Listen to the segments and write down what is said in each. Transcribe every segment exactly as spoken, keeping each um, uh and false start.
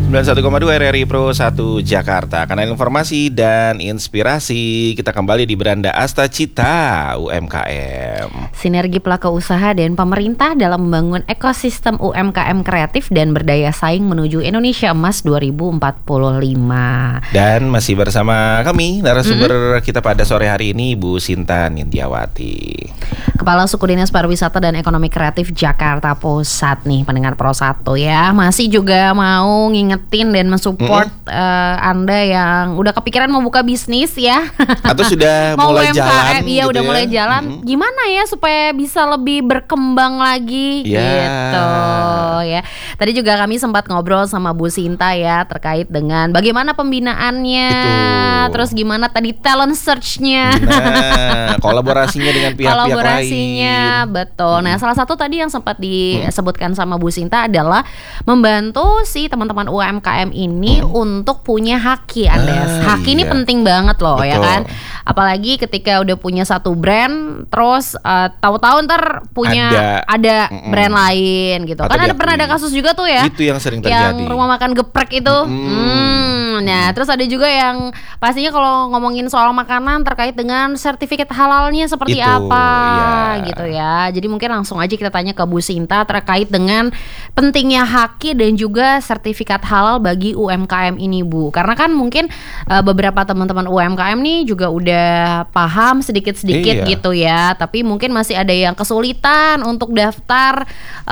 sembilan puluh satu koma dua R R I Pro satu Jakarta. Kanal informasi dan inspirasi. Kita kembali di Beranda Asta Cita U M K M. Sinergi pelaku usaha dan pemerintah dalam membangun ekosistem U M K M kreatif dan berdaya saing menuju Indonesia Emas dua ribu empat puluh lima. Dan masih bersama kami narasumber mm-hmm. kita pada sore hari ini Bu Sinta Nintiawati, Kepala Suku Dinas Pariwisata dan Ekonomi Kreatif Jakarta Pusat nih, pendengar Pro satu ya. Masih juga mau ngingetin dan mensupport mm-hmm. uh, Anda yang udah kepikiran mau buka bisnis ya. Atau sudah mau mulai U M K M, jalan iya gitu udah ya. mulai jalan. Mm-hmm. Gimana ya supaya bisa lebih berkembang lagi yeah. gitu ya. Tadi juga kami sempat ngobrol sama Bu Sinta ya terkait dengan bagaimana pembinaannya, itu. Terus gimana tadi talent search-nya. Nah, kolaborasinya dengan pihak-pihak Kolaborasinya, lain. betul. Nah, salah satu tadi yang sempat disebutkan sama Bu Sinta adalah membantu si teman-teman U M K M ini hmm. untuk punya haki, Andes. Ah, haki iya. ini penting banget loh, betul. ya kan? Apalagi ketika udah punya satu brand, terus uh, tahu-tahu ntar punya ada, ada brand lain gitu. Atau kan ada pernah ada kasus juga tuh ya. Itu yang sering terjadi. Yang rumah makan geprek itu. Hmm. Hmm. Nah, terus ada juga yang pastinya kalau ngomongin soal makanan terkait dengan sertifikat halalnya seperti itu, apa ya. gitu ya. Jadi mungkin langsung aja kita tanya ke Bu Sinta terkait dengan pentingnya haki dan juga sertifikat halal bagi U M K M ini, Bu. Karena kan mungkin uh, beberapa teman-teman U M K M nih juga udah paham sedikit-sedikit iya. gitu ya. Tapi mungkin masih ada yang kesulitan untuk daftar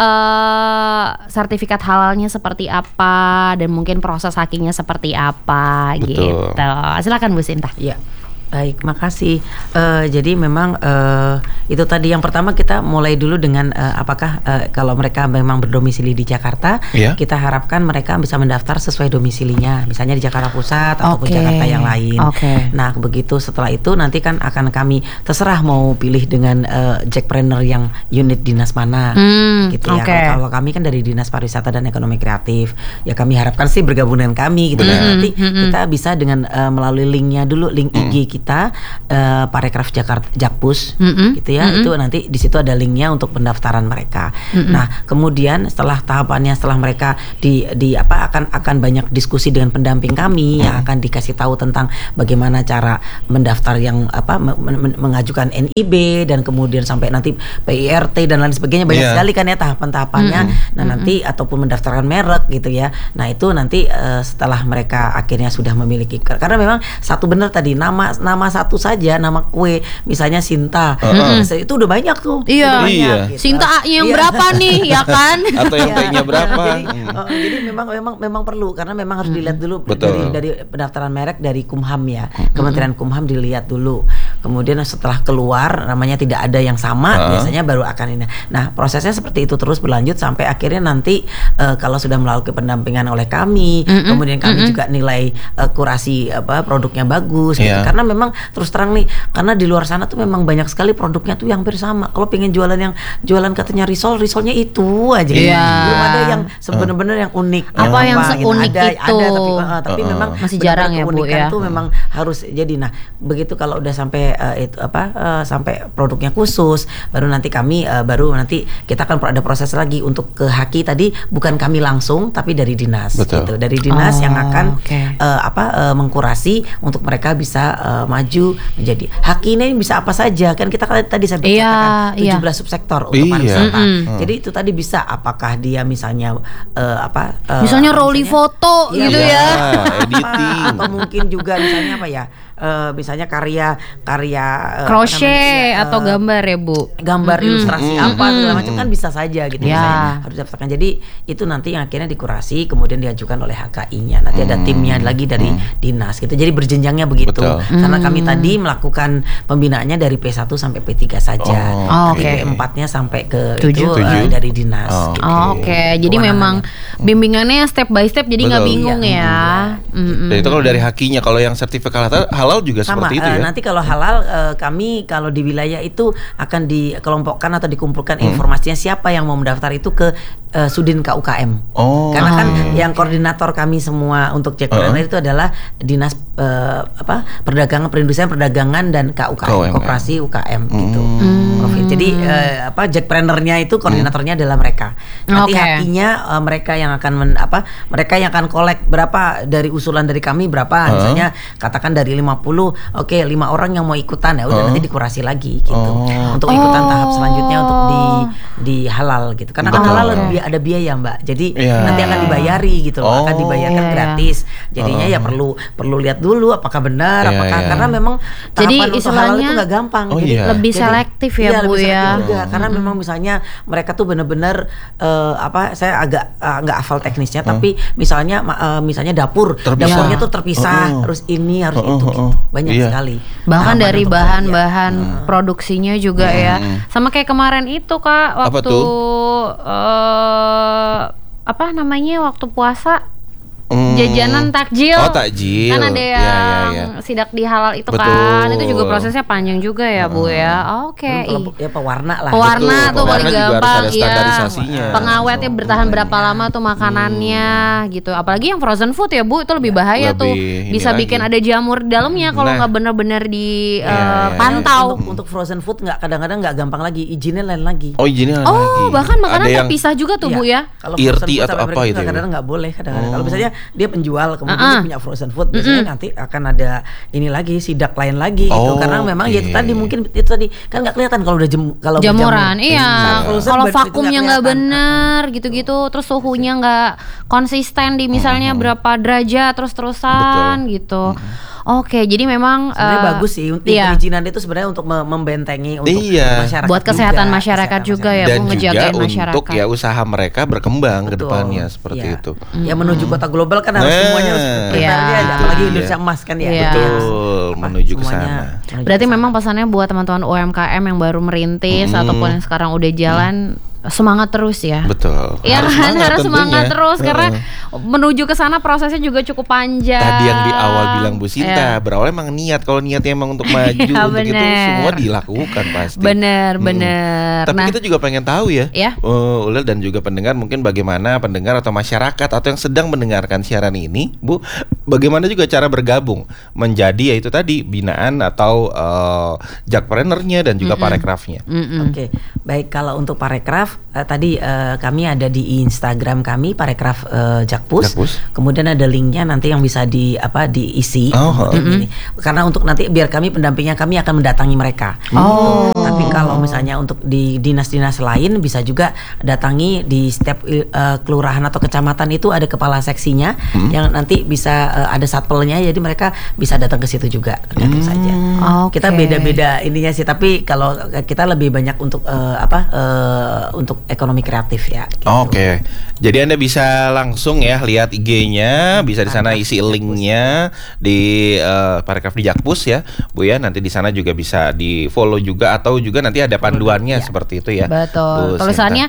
uh, sertifikat halalnya seperti apa dan mungkin proses hakinya seperti apa. Betul. Gitu. Silakan Bu Sinta. Iya. Baik, makasih. Uh, jadi memang uh, itu tadi yang pertama kita mulai dulu dengan uh, apakah uh, kalau mereka memang berdomisili di Jakarta, yeah. kita harapkan mereka bisa mendaftar sesuai domisilinya, misalnya di Jakarta Pusat ataupun okay. Jakarta yang lain. Okay. Nah, begitu setelah itu nanti kan akan kami terserah mau pilih dengan uh, jackpreneur yang unit dinas mana, hmm, gitu ya. Okay. Kalau, kalau kami kan dari Dinas Pariwisata dan Ekonomi Kreatif, ya kami harapkan sih bergabung dengan kami, gitu. Mm-hmm. Nanti mm-hmm. kita bisa dengan uh, melalui linknya dulu, link I G mm. kita uh, Parekraf Jakarta Jakpus, mm-hmm. gitu ya. Mm-hmm. Itu nanti di situ ada linknya untuk pendaftaran mereka. Mm-hmm. Nah, kemudian setelah tahapannya, setelah mereka di di apa akan akan banyak diskusi dengan pendamping kami mm. yang akan dikasih tahu tentang bagaimana cara mendaftar yang apa men, men, mengajukan N I B dan kemudian sampai nanti P I R T dan lain sebagainya, banyak yeah. sekali kan ya tahapan-tahapannya. Mm-hmm. Nah, nanti mm-hmm. ataupun mendaftarkan merek gitu ya. Nah, itu nanti uh, setelah mereka akhirnya sudah memiliki, karena memang satu benar tadi nama nama satu saja, nama kue misalnya Sinta, uh-uh. itu udah banyak tuh. Iya. Banyak, iya. gitu. Sinta A-nya yang iya. berapa nih, ya kan? Atau yang P-nya berapa? jadi, hmm. uh, jadi memang memang memang perlu, karena memang harus dilihat dulu. Betul. dari dari pendaftaran merek dari Kumham ya, Kementerian Kumham dilihat dulu. Kemudian setelah keluar namanya tidak ada yang sama, uh-huh. biasanya baru akan ini. Nah, prosesnya seperti itu terus berlanjut sampai akhirnya nanti uh, kalau sudah melalui pendampingan oleh kami, mm-hmm. kemudian kami mm-hmm. juga nilai uh, kurasi apa produknya bagus, yeah. gitu. Karena memang terus terang nih, karena di luar sana tuh memang banyak sekali produknya tuh yang hampir sama. Kalau pengen jualan yang jualan katanya risol, risolnya itu aja. Yeah. Belum ada yang sebenarnya uh. yang unik. Apa yang seunik gitu. ada, itu? Ada, tapi, uh, tapi uh. memang masih jarang ya, Bu ya. Itu memang harus jadi. Nah, begitu kalau udah sampai uh, itu apa uh, sampai produknya khusus, baru nanti kami uh, baru nanti kita akan ada proses lagi untuk ke haki tadi, bukan kami langsung tapi dari dinas. Betul. Gitu. Dari dinas oh, yang akan okay. uh, apa uh, mengkurasi untuk mereka bisa uh, maju menjadi haki. Ini bisa apa saja kan, kita kan tadi saya iya, katakan tujuh belas iya. subsektor untuk iya. pariwisata. Mm-hmm. Jadi itu tadi bisa apakah dia misalnya uh, apa uh, misalnya rolling foto iya, gitu iya. ya. Editing. Atau mungkin juga misalnya apa ya? Uh, misalnya karya karya uh, crochet namanya, uh, atau gambar ya, Bu, gambar mm-hmm. ilustrasi mm-hmm. apa segala macam kan bisa saja gitu yeah. misalnya harus daftarkan. Jadi itu nanti yang akhirnya dikurasi kemudian diajukan oleh H K I-nya. Nanti mm-hmm. ada timnya lagi dari mm-hmm. dinas gitu. Jadi berjenjangnya begitu. Betul. Karena mm-hmm. kami tadi melakukan pembinaannya dari P satu sampai P tiga saja. Oh, oke. Dari P empatnya sampai ke Tujuh. itu uh, dari dinas. Oh, gitu. Oh, Oke, okay. Jadi memang bimbingannya step by step, jadi nggak bingung iya, ya. iya. Dan itu kalau dari hakinya, kalau yang sertifikat halal juga sama, seperti itu uh, ya. Nanti kalau halal uh, kami kalau di wilayah itu akan dikelompokkan atau dikumpulkan hmm. informasinya siapa yang mau mendaftar itu ke uh, Sudin K U K M. Oh. Karena kan Oh. yang koordinator kami semua untuk jackpreneur uh. itu adalah Dinas uh, apa Perdagangan, Perindustrian, Perdagangan dan K U K M, K U M M. Koperasi U K M gitu. Hmm. Profil. Jadi uh, apa jackpreneurnya itu koordinatornya hmm. adalah mereka. Nanti Okay. hakinya uh, mereka yang yang akan men, apa mereka yang akan kolek berapa dari usulan dari kami berapa, uh. misalnya katakan dari lima puluh, oke okay, lima orang yang mau ikutan ya udah uh. nanti dikurasi lagi gitu oh. untuk ikutan oh. tahap selanjutnya untuk di di halal gitu, karena kan halal lebih ada biaya Mbak, jadi yeah. nanti akan dibayari gitu loh, oh. akan dibayarkan yeah. gratis, jadinya uh. ya perlu perlu lihat dulu apakah benar, yeah, apakah yeah. karena memang jadi untuk halal itu nggak gampang, oh, jadi iya. lebih jadi, selektif ya iya, Bu lebih ya, juga, karena hmm. memang misalnya mereka tuh benar-benar uh, apa saya agak uh, nggak hafal teknisnya, uh. tapi misalnya uh, misalnya dapur, terpisah. dapurnya tuh terpisah, uh, uh. harus ini harus uh, uh, itu uh, uh. gitu, banyak yeah. sekali. Bahkan nah, dari bahan-bahan ya. produksinya juga uh. ya, sama kayak kemarin itu Kak waktu apa, uh, apa namanya waktu puasa. Hmm. Jajanan takjil. Oh, takjil. Kan ada yang ya, ya, ya. sidak di halal itu Betul. kan. Itu juga prosesnya panjang juga ya, Bu ya. Oke. Okay. Ya pewarna lah. Pewarna tuh paling gampang ya. Pengawetnya bertahan berapa lama tuh makanannya hmm. gitu. Apalagi yang frozen food ya, Bu, itu lebih bahaya lebih tuh. Bisa bikin lagi. ada jamur di dalamnya kalau nggak nah. benar-benar di ya, uh, ya, pantau. Untuk, untuk frozen food nggak kadang-kadang nggak gampang lagi, izinnya lain lagi. Oh, izinnya lain oh, lagi. Oh, bahkan makanan terpisah juga tuh, Bu ya. Kalau irti atau apa itu? Kadang-kadang nggak boleh kadang-kadang. Kalau misalnya dia penjual kemudian uh-uh. dia punya frozen food, biasanya mm-hmm. nanti akan ada ini lagi sidak lain lagi oh, gitu, karena memang okay. ya itu tadi mungkin itu tadi kan nggak kelihatan kalau udah jem, kalau jamuran berjamur. Iya nah, kalau vakumnya nggak bener uh-uh. gitu-gitu, terus suhunya nggak konsisten di misalnya uh-huh. berapa derajat terus-terusan Betul. gitu. Uh-huh. Oke, jadi memang sebenarnya uh, bagus sih iya. perizinan itu sebenarnya untuk membentengi untuk iya. masyarakat, buat kesehatan juga, masyarakat kesehatan juga masyarakat. ya, dan juga masyarakat. Untuk ya usaha mereka berkembang ke depannya seperti iya. itu. Ya menuju kota global kan harus eh, semuanya harus iya. ya, apalagi Indonesia emas kan ya. Iya. Betul, Apa, menuju ke sana. Berarti memang pesannya buat teman-teman U M K M yang baru merintis hmm. ataupun yang sekarang udah jalan hmm. semangat terus ya. Betul. Ya harus kan harus semangat tentunya. terus karena uh. menuju ke sana prosesnya juga cukup panjang. Tadi yang di awal bilang Bu Sinta, ya. berawal emang niat, kalau niatnya emang untuk maju ya, untuk bener. itu semua dilakukan pasti. Bener, hmm. bener. Tapi nah, kita juga pengen tahu ya, ya. Uh, Ulil dan juga pendengar, mungkin bagaimana pendengar atau masyarakat atau yang sedang mendengarkan siaran ini, Bu, bagaimana juga cara bergabung menjadi ya itu tadi binaan atau uh, jakpreneurnya dan juga mm-mm. parekrafnya. Oke, okay. Baik, kalau untuk parekraf uh, tadi uh, kami ada di Instagram kami parekraf uh, Jakpus. Jakpus. Kemudian ada linknya nanti yang bisa di apa diisi. Oh, ini. Karena untuk nanti biar kami pendampingnya kami akan mendatangi mereka. Oh. Tapi kalau misalnya untuk di dinas-dinas lain bisa juga datangi di setiap uh, kelurahan atau kecamatan itu ada kepala seksinya hmm. yang nanti bisa uh, ada satpelnya, jadi mereka bisa datang ke situ juga tergantung hmm. saja. Okay. Kita beda-beda ininya sih, tapi kalau kita lebih banyak untuk uh, apa uh, untuk ekonomi kreatif ya. Gitu. Oke, okay. Jadi Anda bisa langsung ya lihat I G-nya, bisa di sana isi linknya di uh, Parekraf di Jakpus ya, Bu ya. Nanti di sana juga bisa di follow juga atau juga nanti ada panduannya ya. Seperti itu ya. Betul. Tulisannya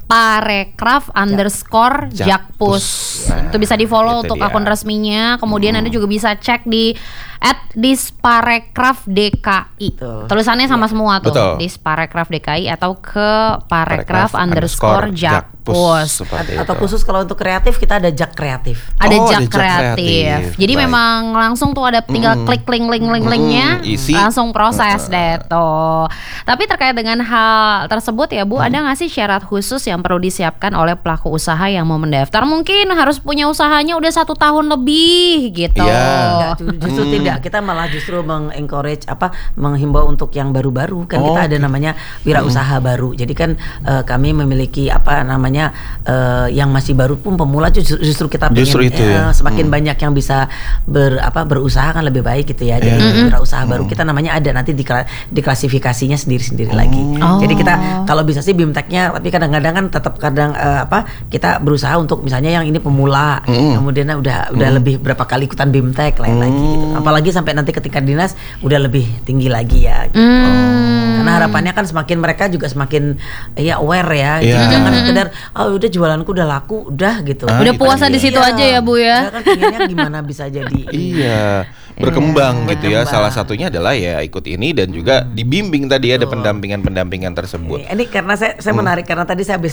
Parekraf underscore Jakpus. Nah, itu bisa di follow untuk dia. akun resminya. Kemudian hmm. Anda juga bisa cek di at Disparekraf D K I. Betul. Tulisannya sama ya. semua tuh. Betul. Disparekraf D K I atau ke Parekraf underscore Jakpus. Atau khusus kalau untuk kreatif kita ada Jak Kreatif. Ada oh, Jak Kreatif. Jadi Baik. memang langsung tuh ada tinggal mm. klik link link link linknya, mm, langsung proses uh. deh tuh. Tapi terkait dengan hal tersebut ya Bu, mm. ada nggak sih syarat khusus yang perlu disiapkan oleh pelaku usaha yang mau mendaftar? Mungkin harus punya usahanya udah satu tahun lebih gitu. Yeah. Enggak, justru mm. tidak. Kita malah justru mengencourage apa menghimbau untuk yang baru-baru kan oh, kita ada namanya wirausaha mm. baru. Jadi kan uh, kami memiliki apa namanya Uh, yang masih baru pun pemula justru, justru kita pengen justru itu, uh, ya? semakin hmm. banyak yang bisa ber apa berusaha kan lebih baik gitu ya. Jadi yeah. wirausaha hmm. baru kita namanya ada nanti di diklasifikasinya sendiri-sendiri oh. lagi. Oh. Jadi kita kalau bisa sih BIMTEK-nya, tapi kadang-kadang kan tetap kadang uh, apa kita berusaha untuk misalnya yang ini pemula, hmm. kemudian udah udah hmm. lebih berapa kali ikutan BIMTEK lain hmm. lagi gitu. Apalagi sampai nanti ketika dinas udah lebih tinggi lagi ya gitu. Hmm. Karena harapannya kan semakin mereka juga semakin ya aware ya. Yeah. Jadi jangan sekedar oh udah jualanku udah laku udah gitu. Ah, udah puasa di situ iya. aja ya Bu ya. Kan pengennya gimana bisa jadi iya. berkembang yeah. gitu ya. Salah satunya adalah ya ikut ini dan juga hmm. dibimbing tadi ada pendampingan-pendampingan tersebut. Ini karena saya saya hmm. menarik karena tadi saya habis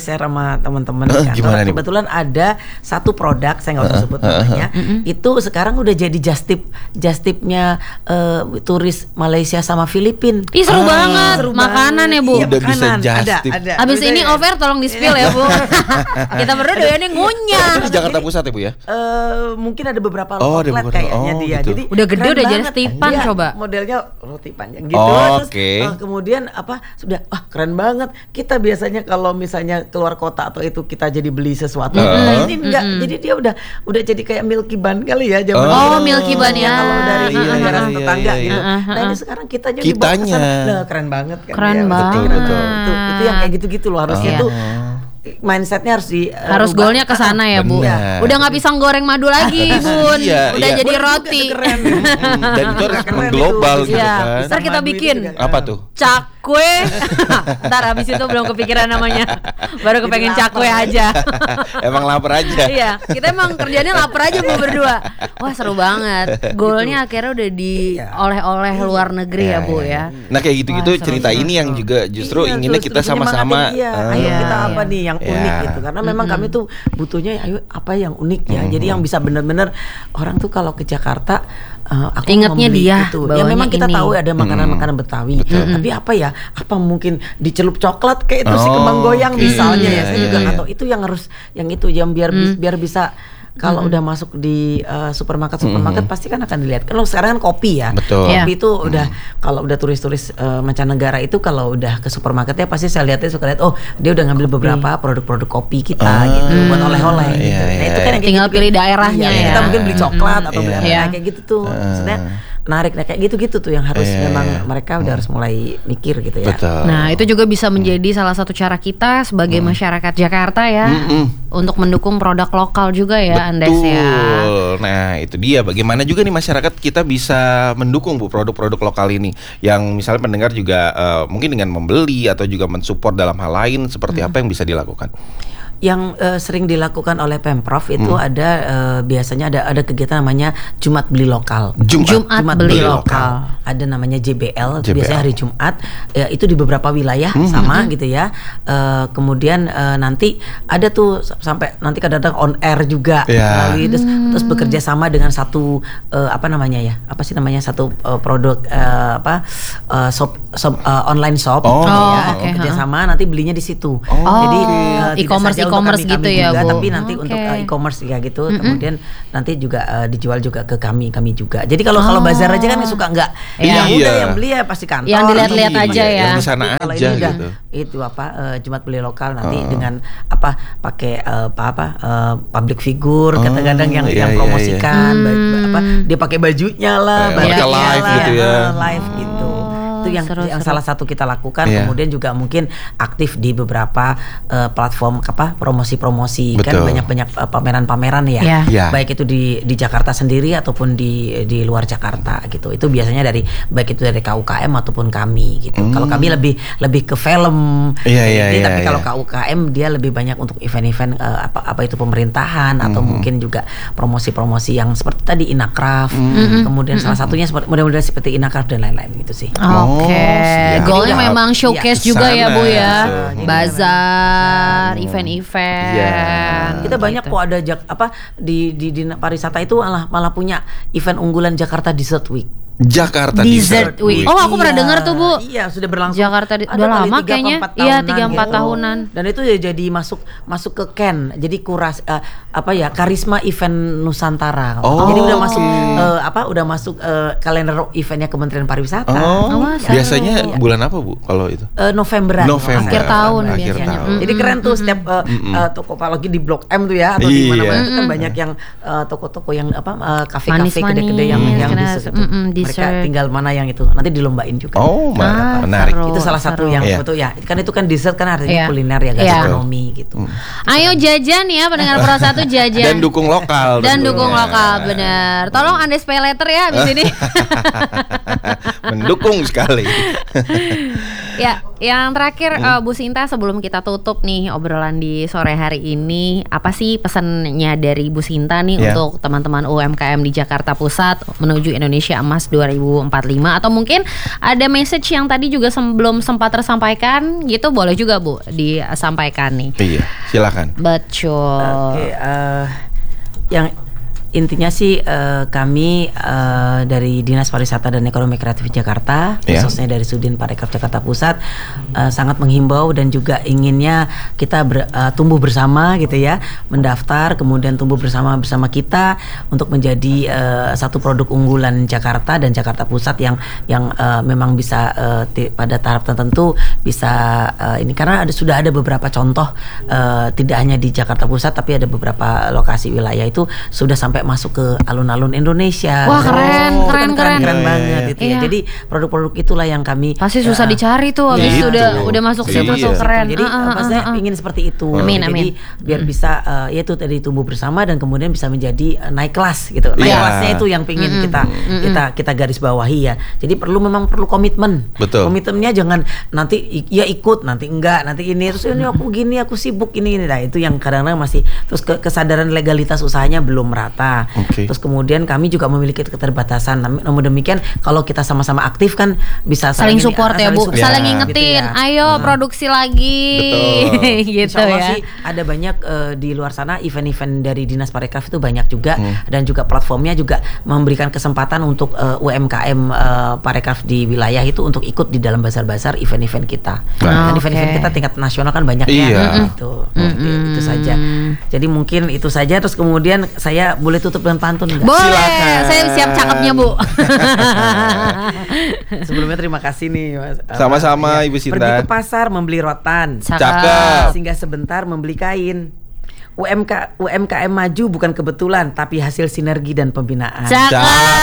share sama teman-teman Uh, kan. gimana nih, Bu? Kebetulan ada satu produk, saya nggak usah Uh, sebut uh, uh, namanya, itu sekarang udah jadi just tip, just tipnya eh, turis Malaysia sama Filipin. Ih seru Ah, banget, Seru makanan banget. ya Bu. Iya, Udah bisa makanan. just Ada, tip. ada. Abis Bisa ini ya? over tolong di spill ya Bu. Kita berdua doyannya ngunyah. Itu di Jakarta Pusat ya Bu ya? Eh, mungkin ada beberapa Oh, ada outlet beberapa. kayaknya Oh, dia. gitu. Jadi Udah gede, keren udah jadi banget. stipan, Dia coba. Modelnya roti panjang gitu. Oh, Terus oke. eh, kemudian apa? Sudah wah keren banget. Kita biasanya kalau misalnya keluar kota atau itu kita jadi beli sesuatu. Uh. Nah, ini enggak. Jadi dia udah udah jadi kayak Milky Bun kali ya zaman Oh, dulu. Milky Bun ya. Kalau dari Iya, negara iya, tetangga iya, gitu. iya. Nah, ini sekarang kitanya Kitanya. dibawa ke sana. Nah, keren banget kan. Keren dia. banget. Betul, betul. Itu, itu yang kayak gitu-gitu loh harusnya Iya. tuh mindsetnya harus di eh, Harus rubah. goalnya ke sana ya Bu. Benar. Udah nggak pisang goreng madu lagi Bun. Iya, Udah iya. jadi Bun juga roti. keren. Hmm, dan itu harus Keren mengglobal itu. gitu Iya. kan. Ntar kita Madu itu bikin. juga. Apa tuh? Cakwe. Ntar habis itu belum kepikiran namanya. Baru kepengen Jadi cakwe lapar. aja. Emang lapar aja. Iya, kita emang kerjanya lapar aja Bu berdua. Wah seru banget. Goalnya akhirnya udah di Iya. oleh-oleh luar negeri ya Bu ya. Nah kayak gitu-gitu Wah, seru, cerita seru, ini yang juga justru Iya, inginnya terus kita terus sama-sama. penyemangatin dia. eh, Ayo Iya, kita apa iya. nih yang Iya. unik gitu. Karena memang kami tuh butuhnya ayo apa yang unik ya. Jadi yang bisa bener-bener orang tuh kalau ke Jakarta eh, aku mau Ingatnya membeli dia, itu. Ya bawanya memang kita ini. tahu ada makanan-makanan Betawi. Tapi apa ya? Apa mungkin dicelup coklat kayak itu si Oh, kembang goyang oke. misalnya ya. Iya, Saya iya, juga nggak iya. tahu itu yang harus yang itu yang biar bis- biar bisa kalau udah masuk di uh, supermarket supermarket pasti kan akan dilihat. Kalau sekarang kan kopi ya. Betul. Iya. Kopi itu udah kalau udah turis-turis uh, mancanegara itu kalau udah ke supermarketnya pasti saya lihatnya suka lihat oh dia udah ngambil beberapa produk-produk kopi kita Ah, gitu buat oleh-oleh iya, gitu. Nah iya, itu kan yang kayak Tinggal gitu- pilih daerahnya iya, ya. Kita mungkin beli coklat atau beli Iya. apa Iya. kayak gitu tuh. Ah. Maksudnya menarik nah kayak gitu-gitu tuh yang harus Iya, memang iya. mereka udah harus mulai mikir gitu ya. Betul. Nah itu juga bisa menjadi salah satu cara kita sebagai masyarakat Jakarta ya Mm-mm. untuk mendukung produk lokal juga ya Andes ya. Betul. Nah, itu dia bagaimana juga nih masyarakat kita bisa mendukung Bu produk-produk lokal ini yang misalnya pendengar juga eh, mungkin dengan membeli atau juga mensupport dalam hal lain seperti apa yang bisa dilakukan? Yang eh, sering dilakukan oleh Pemprov itu ada eh, biasanya ada ada kegiatan namanya Jumat Beli Lokal. Jumat, Jumat Beli Lokal. Ada namanya J B L, J B L. biasanya hari Jumat. Ya, itu di beberapa wilayah sama gitu ya. Eh, kemudian eh, nanti ada tuh s- sampai nanti kadang-kadang on air juga Ya. melalui terus, terus bekerja sama dengan satu eh, apa namanya ya? Apa sih namanya satu eh, produk eh, apa eh, shop, shop eh, online shop Oh. gitu ya. Oh, oke, Kerja ha. sama nanti belinya di situ. Oh. Jadi Oh, eh, tidak e-commerce- saja untuk e-commerce kami-kami gitu ya, juga, Bu. tapi nanti Oke. untuk uh, e-commerce ya gitu. Kemudian nanti juga uh, dijual juga ke kami, kami juga. Jadi kalau kalau Oh. bazar aja kan suka nggak Iya. yang Iya. udah yang beli ya pasti kantor. Yang dilihat-lihat Iya, aja ya. yang di sana Kalau aja ini udah gitu. itu apa uh, Jumat Beli Lokal nanti Oh. dengan apa pakai uh, apa apa uh, public figure Oh, kadang-kadang yang iya, yang iya, promosikan iya. baik, apa dia pakai bajunya lah, Iya, batiknya mereka live lah, gitu ya. uh, live gitu. Itu yang seru, yang seru. salah satu kita lakukan. Iya. Kemudian juga mungkin aktif di beberapa uh, platform apa promosi-promosi kan Betul. banyak-banyak uh, pameran-pameran ya. Iya. Iya. Baik itu di di Jakarta sendiri ataupun di di luar Jakarta gitu. Itu biasanya dari baik itu dari K U K M ataupun kami gitu. Kalau kami lebih lebih ke film. Hmm. Iya, iya, Jadi, iya, tapi kalau iya. K U K M dia lebih banyak untuk event-event uh, apa apa itu pemerintahan atau Hmm. mungkin juga promosi-promosi yang seperti tadi Inakraf. Hmm. Kemudian salah satunya seperti mudah-mudahan seperti Inakraf dan lain-lain gitu sih. Oke, Oh, siap. goalnya Siap. memang showcase Iya, juga ya sana. Bu ya, Betul. bazar, Hmm. event-event. Iya. Kita banyak Gitu. kok ada jak- apa di di di pariwisata itu malah malah punya event unggulan Jakarta Dessert Week. Jakarta Dessert Week. Oh, aku pernah dengar tuh, Bu. Iya, sudah berlangsung. Jakarta di- Ada udah kali lama tiga apa kayaknya. empat Iya, tahunan tiga empat gitu. tahunan. Dan itu ya jadi masuk masuk ke Ken. Jadi kuras eh, apa ya? Karisma Event Nusantara. Oh, Jadi udah masuk oke. eh, apa? Udah masuk eh, kalender eventnya Kementerian Pariwisata. Oh, Wah, seru. biasanya Iya. bulan apa Bu kalau itu? Eh, Novemberan. November. Akhir tahun Akhir biasanya. tahun. Jadi keren tuh setiap eh, eh, toko apalagi di Blok M tuh ya atau di Iya. mana-mana itu kan banyak yang eh, toko-toko yang apa eh, kafe-kafe Manis-manis, gede-gede yang yang kena- dessert itu. mm-mm, Mereka dessert. tinggal mana yang itu nanti dilombain juga. Oh, Ah, menarik. seru. Itu salah satu seru. yang Iya. betul ya. Kan itu kan dessert kan artinya Iya. kuliner ya, Iya. gastronomi gitu. Ayo jajan ya pendengar Pro satu jajan. Dan dukung lokal. Dan tentunya. dukung lokal, bener. Tolong Andes pay letter ya abis ini. Mendukung sekali. Ya, yang terakhir hmm. uh, Bu Sinta, sebelum kita tutup nih obrolan di sore hari ini, apa sih pesannya dari Bu Sinta nih yeah. untuk teman-teman U M K M di Jakarta Pusat menuju Indonesia Emas dua ribu empat puluh lima, atau mungkin ada message yang tadi juga sem- belum sempat tersampaikan gitu, boleh juga Bu disampaikan nih. Iya, silakan. Betul. Oke, uh, yang intinya sih uh, kami uh, dari Dinas Pariwisata dan Ekonomi Kreatif Jakarta, yeah. khususnya dari Sudin Parekraf Jakarta Pusat, uh, sangat menghimbau dan juga inginnya kita ber, uh, tumbuh bersama gitu ya, mendaftar kemudian tumbuh bersama bersama kita untuk menjadi uh, satu produk unggulan Jakarta dan Jakarta Pusat yang yang uh, memang bisa uh, t- pada tahap tertentu bisa uh, ini, karena ada, sudah ada beberapa contoh uh, tidak hanya di Jakarta Pusat tapi ada beberapa lokasi wilayah itu sudah sampai masuk ke alun-alun Indonesia. Wah, keren, oh, keren, keren, keren, keren yeah, banget yeah. itu ya. Iya. Jadi produk-produk itulah yang kami pasti susah uh, dicari tuh habis gitu. udah udah masuk situ Iya. tuh, keren. Jadi uh, uh, uh, maksudnya uh. ingin seperti itu. Amin, Jadi amin. biar hmm. bisa uh, ya itu tadi tumbuh bersama dan kemudian bisa menjadi uh, naik kelas gitu. Naik Yeah. kelasnya itu yang pingin Mm-mm. kita Mm-mm. kita kita garis bawahi ya. Jadi perlu memang perlu komitmen. Betul. Komitmennya jangan nanti i- ya ikut, nanti enggak, nanti ini terus ini aku gini, aku sibuk ini ini. Nah, itu yang kadang-kadang masih terus ke- kesadaran legalitas usahanya belum merata. Okay. Terus kemudian kami juga memiliki keterbatasan. Namun demikian kalau kita sama-sama aktif kan bisa Saling ini- support ya saling Bu, support, saling Ya. ngingetin, gitu ya. ayo Hmm. produksi lagi. Betul. gitu Insya Allah ya. sih ada banyak uh, di luar sana event-event dari Dinas Parekraf itu banyak juga, Hmm. dan juga platformnya juga memberikan kesempatan untuk uh, U M K M uh, Parekraf di wilayah itu untuk ikut di dalam bazar-bazar event-event kita. Ah, Dan event-event oke. kita tingkat nasional kan banyak Iya. ya. Gitu. Itu, itu saja. Jadi mungkin itu saja. Terus kemudian saya boleh tutup dengan pantun nggak? Boleh, Silakan. saya siap cakepnya Bu. Sebelumnya terima kasih nih Mas. Sama-sama, Iya. Ibu Sinta. Pergi ke pasar membeli rotan, Cakep. singgah sebentar membeli kain. U M K U M K M maju bukan kebetulan tapi hasil sinergi dan pembinaan. Cakep.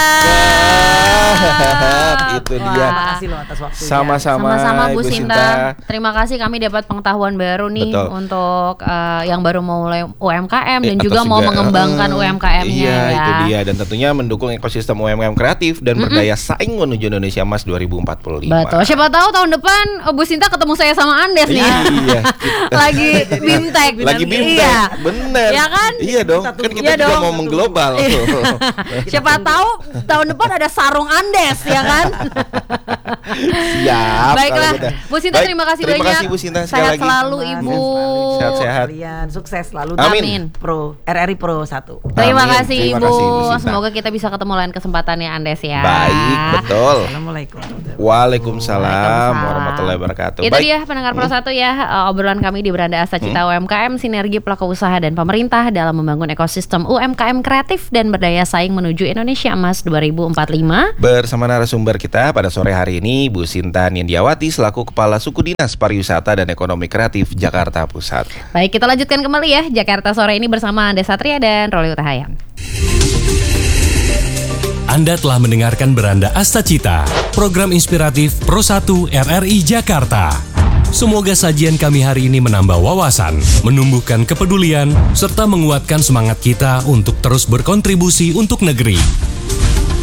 Itu Wah. dia. Terima kasih loh atas waktunya. Sama-sama, Sama-sama Bu Ibu Sinta. Sinta. Terima kasih, kami dapat pengetahuan baru nih. Betul. Untuk uh, yang baru mau mulai U M K M dan Eh, juga atau mau juga, mengembangkan eh, U M K M-nya Iya, ya. itu dia, dan tentunya mendukung ekosistem U M K M kreatif dan berdaya saing menuju Indonesia Emas dua ribu empat puluh lima. Betul. Siapa tahu tahun depan uh, Bu Sinta ketemu saya sama Andes nih. Iya. Lagi bimtek. Lagi bimtek. Iya. Bener. Ya kan? Iya dong. Kita Kan tunggu. kita Iya juga dong. mau mengglobal. Siapa tahu tahun depan ada sarung Andes ya kan? Siap. Baiklah, kalau udah. Bu Sinta, Baik, terima kasih terima banyak. kasih Bu Sinta sekali Sehat lagi. selalu Sama, Ibu. Sehat-sehat. Kalian sukses selalu. Amin. Amin. Pro R R I Pro satu. Terima Amin. kasih Terima Ibu. kasih, Bu Sinta. Semoga kita bisa ketemu lain kesempatan ya Andes ya. Baik, betul. Assalamualaikum. Waalaikumsalam Waalaikumsalam. warahmatullahi wabarakatuh. Itu Baik. dia pendengar Pro satu ya, uh, obrolan kami di Beranda Asta Cita U M K M, sinergi pelaku usaha dan pemerintah dalam membangun ekosistem U M K M kreatif dan berdaya saing menuju Indonesia Emas dua ribu empat puluh lima. Bersama narasumber kita pada sore hari ini, Bu Sinta Nindiawati selaku Kepala Suku Dinas Pariwisata dan Ekonomi Kreatif Jakarta Pusat. Baik, kita lanjutkan kembali ya Jakarta Sore ini bersama Anda Satria dan Roli Utahayan. Anda telah mendengarkan Beranda Asta Cita, program inspiratif Pro satu R R I Jakarta. Semoga sajian kami hari ini menambah wawasan, menumbuhkan kepedulian, serta menguatkan semangat kita untuk terus berkontribusi untuk negeri.